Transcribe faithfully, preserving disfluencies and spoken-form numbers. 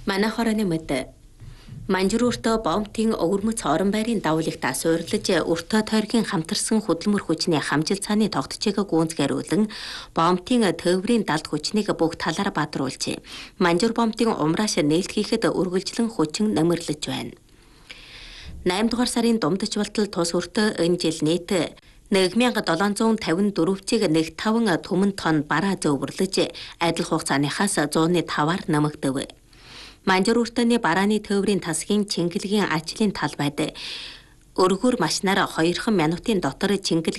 Манай хорооны мэд Манжууртаа бомтын өвөрмөц орон байрын давуулигтаа суйрлаж өртөө тойргийн хамтарсан хөдөлмөр хүчний хамжил цааны тогтчийг гүнзгийрүүлэн бомтын төврийн далд хүчнийг бүх талаар бадруулжээ. Манжуур бомтын умрааш нээлтгийхэд үргэлжлэн хүчин нэмэрлэж байна. найман дугаар сарын дундч болтол тус өртөө энэ жил нийт нэг мянга долоон зуун тавин дөрвөцийг нэг таван түмэн тонн бараа зөвөрлөж адил хугацааныхаас зууны таваар нэмэгдэв. Манжуур өртөөний барааны төврийн тасгийн чингэлгийн ажлын талбайд өргөр машинаар хоёрхан минутын дотор чингэл